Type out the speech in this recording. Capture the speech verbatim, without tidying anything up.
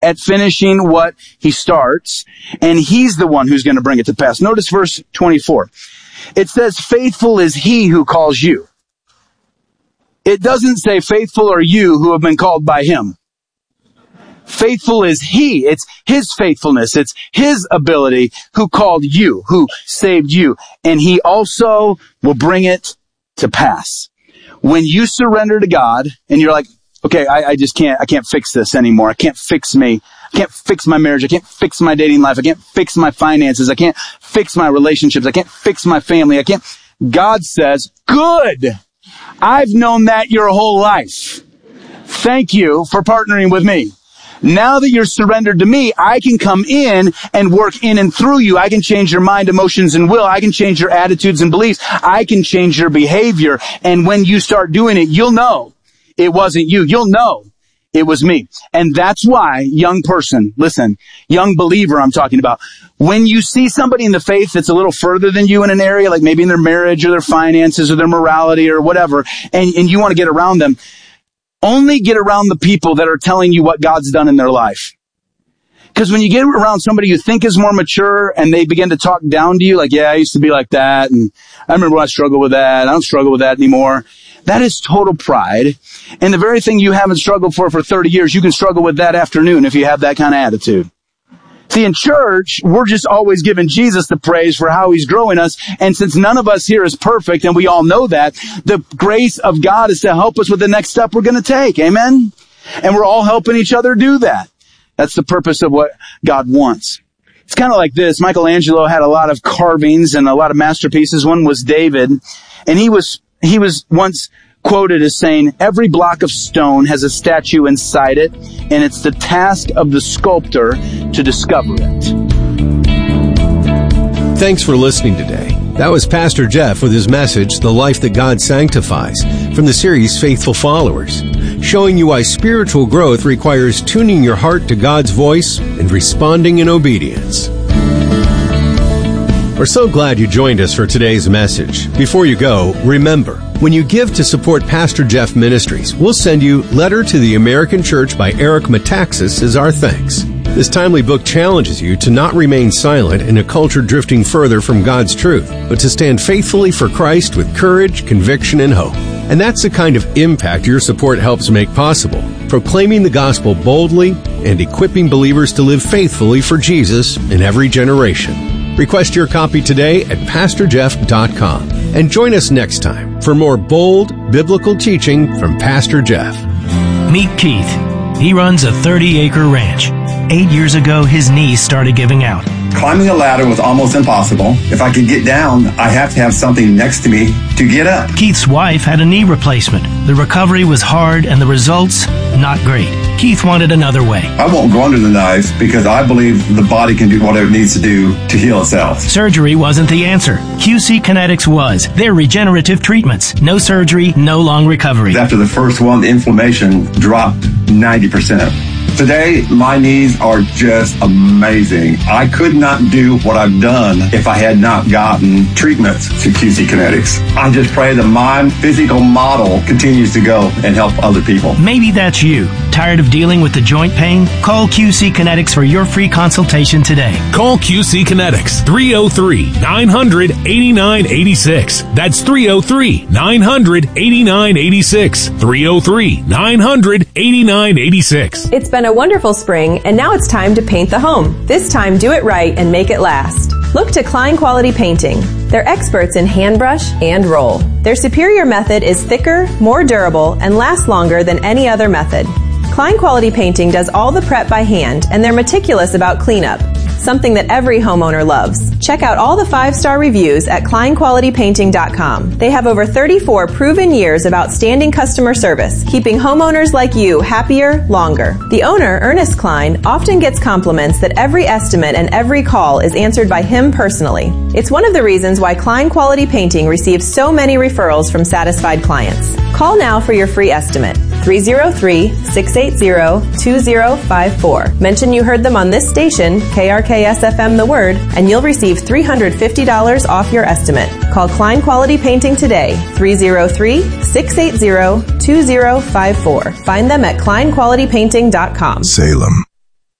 at finishing what he starts, and he's the one who's going to bring it to pass. Notice verse twenty-four. It says, faithful is he who calls you. It doesn't say faithful are you who have been called by him. Faithful is he. It's his faithfulness. It's his ability who called you, who saved you. And he also will bring it to pass. When you surrender to God and you're like, okay, I, I just can't, I can't fix this anymore. I can't fix me. I can't fix my marriage. I can't fix my dating life. I can't fix my finances. I can't fix my relationships. I can't fix my family. I can't. God says, good. I've known that your whole life. Thank you for partnering with me. Now that you're surrendered to me, I can come in and work in and through you. I can change your mind, emotions, and will. I can change your attitudes and beliefs. I can change your behavior. And when you start doing it, you'll know it wasn't you. You'll know it was me. And that's why, young person, listen, young believer I'm talking about, when you see somebody in the faith that's a little further than you in an area, like maybe in their marriage or their finances or their morality or whatever, and, and you want to get around them, only get around the people that are telling you what God's done in their life. Because when you get around somebody you think is more mature and they begin to talk down to you, like, yeah, I used to be like that, and I remember when I struggled with that, I don't struggle with that anymore. That is total pride. And the very thing you haven't struggled for for thirty years, you can struggle with that afternoon if you have that kind of attitude. See, in church, we're just always giving Jesus the praise for how he's growing us. And since none of us here is perfect, and we all know that, the grace of God is to help us with the next step we're going to take. Amen? And we're all helping each other do that. That's the purpose of what God wants. It's kind of like this. Michelangelo had a lot of carvings and a lot of masterpieces. One was David. And he was, he was once quoted as saying, every block of stone has a statue inside it, and it's the task of the sculptor to discover it. Thanks for listening today. That was Pastor Jeff with his message, The Life That God Sanctifies, from the series Faithful Followers, showing you why spiritual growth requires tuning your heart to God's voice and responding in obedience. We're so glad you joined us for today's message. Before you go, remember, when you give to support Pastor Jeff Ministries, we'll send you Letter to the American Church by Eric Metaxas as our thanks. This timely book challenges you to not remain silent in a culture drifting further from God's truth, but to stand faithfully for Christ with courage, conviction, and hope. And that's the kind of impact your support helps make possible, proclaiming the gospel boldly and equipping believers to live faithfully for Jesus in every generation. Request your copy today at pastor jeff dot com and join us next time for more bold biblical teaching from Pastor Jeff. Meet Keith. He runs a thirty-acre ranch. Eight years ago, his knees started giving out. Climbing a ladder was almost impossible. If I could get down, I have to have something next to me to get up. Keith's wife had a knee replacement. The recovery was hard and the results not great. Keith wanted another way. I won't go under the knife because I believe the body can do whatever it needs to do to heal itself. Surgery wasn't the answer. Q C Kinetics was. They're regenerative treatments. No surgery, no long recovery. After the first one, the inflammation dropped ninety percent. Today, my knees are just amazing. I could not do what I've done if I had not gotten treatments to Q C Kinetics. I just pray that my physical model continues to go and help other people. Maybe that's you. Tired of dealing with the joint pain? Call Q C Kinetics for your free consultation today. Call Q C Kinetics, three oh three, nine hundred, eighty-nine eighty-six. That's three oh three, nine hundred, eighty-nine eighty-six. three oh three, nine hundred, eighty-nine eighty-six. It's been a wonderful spring, and now it's time to paint the home. This time, do it right and make it last. Look to Klein Quality Painting. They're experts in hand brush and roll. Their superior method is thicker, more durable, and lasts longer than any other method. Klein Quality Painting does all the prep by hand, and they're meticulous about cleanup, something that every homeowner loves. Check out all the five-star reviews at klein quality painting dot com. They have over thirty-four proven years of outstanding customer service, keeping homeowners like you happier longer. The owner, Ernest Klein, often gets compliments that every estimate and every call is answered by him personally. It's one of the reasons why Klein Quality Painting receives so many referrals from satisfied clients. Call now for your free estimate. three oh three, six eight zero, two oh five four. Mention you heard them on this station, K R K S F M The Word, and you'll receive three hundred fifty dollars off your estimate. Call Klein Quality Painting today, three oh three, six eight zero, two oh five four. Find them at klein quality painting dot com. Salem.